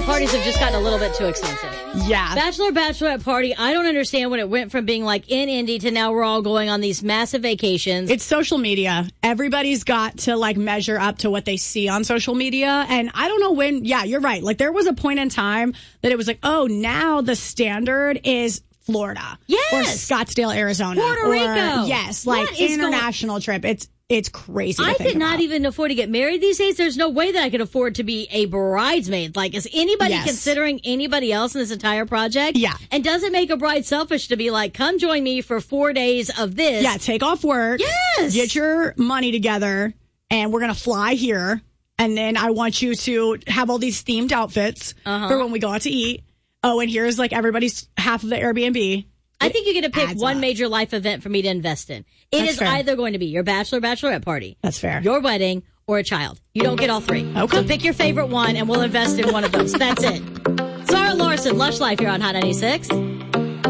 parties have just gotten a little bit too expensive. Yeah. Bachelorette party, I don't understand when it went from being like in Indy to now we're all going on these massive vacations. It's social media. Everybody's got to like measure up to what they see on social media. And I don't know when, yeah, you're right. Like there was a point in time that it was like, oh, now the standard is Florida. Yes. Or Scottsdale, Arizona. Puerto Rico. Yes, like international trip. It's crazy. I could not even afford to get married these days. There's no way that I could afford to be a bridesmaid. Like, is anybody considering anybody else in this entire project? Yeah. And does it make a bride selfish to be like, come join me for 4 days of this? Yeah, take off work. Yes. Get your money together, and we're going to fly here. And then I want you to have all these themed outfits for when we go out to eat. Oh, and here's like everybody's half of the Airbnb. I think you get to pick one major life event for me to invest in. It is either going to be your bachelorette party. That's fair. Your wedding or a child. You don't get all three. Okay. So pick your favorite one and we'll invest in one of those. That's it. Zara Larson, Lush Life here on Hot 96.